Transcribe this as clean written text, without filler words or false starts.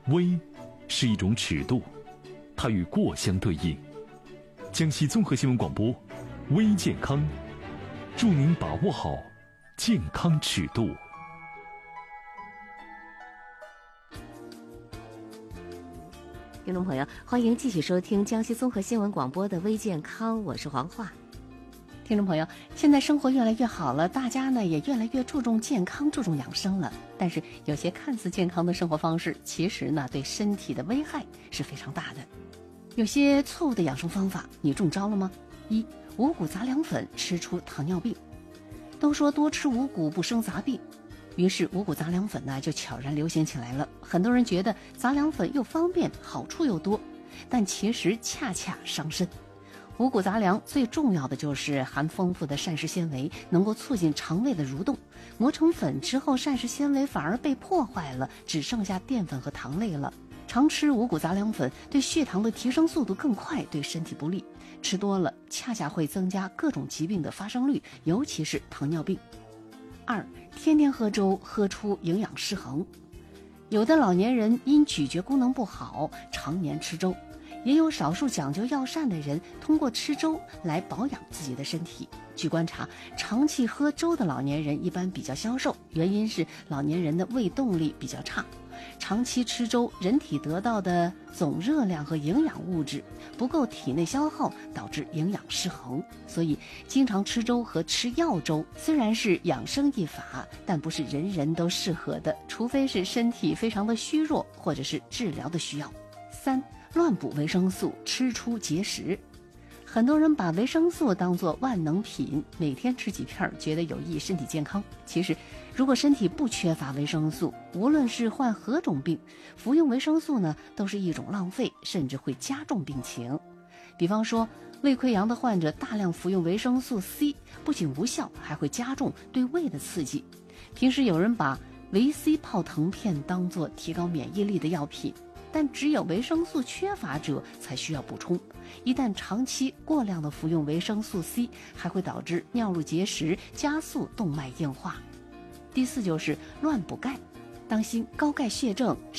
微是一种尺度，它与过相对应。江西综合新闻广播，微健康，祝您把握好健康尺度。 听众朋友，欢迎继续收听江西综合新闻广播的微健康，我是黄化。听众朋友，现在生活越来越好了，大家呢也越来越注重健康，注重养生了。但是有些看似健康的生活方式，其实呢对身体的危害是非常大的。有些错误的养生方法，你中招了吗？一、五谷杂粮粉吃出糖尿病。都说多吃五谷不生杂病，于是五谷杂粮粉呢就悄然流行起来了。很多人觉得杂粮粉又方便，好处又多，但其实恰恰伤身。五谷杂粮最重要的就是含丰富的膳食纤维，能够促进肠胃的蠕动。磨成粉之后，膳食纤维反而被破坏了，只剩下淀粉和糖类了。常吃五谷杂粮粉对血糖的提升速度更快，对身体不利。吃多了恰恰会增加各种疾病的发生率，尤其是糖尿病。二、天天喝粥，喝出营养失衡。有的老年人因咀嚼功能不好，常年吃粥。也有少数讲究药膳的人通过吃粥来保养自己的身体。据观察，长期喝粥的老年人一般比较消瘦，原因是老年人的胃动力比较差。长期吃粥，人体得到的总热量和营养物质不够体内消耗，导致营养失衡。所以经常吃粥和吃药粥虽然是养生一法，但不是人人都适合的，除非是身体非常的虚弱，或者是治疗的需要。三、乱补维生素，吃出结石。很多人把维生素当作万能品，每天吃几片觉得有益身体健康。其实如果身体不缺乏维生素，无论是患何种病，服用维生素呢都是一种浪费，甚至会加重病情。比方说胃溃疡的患者大量服用维生素 C， 不仅无效，还会加重对胃的刺激。平时有人把维 C 泡腾片当作提高免疫力的药品，但只有维生素缺乏者才需要补充。一旦长期过量的服用维生素 C， 还会导致尿路结石，加速动脉硬化。第四就是乱补钙，当心高钙血症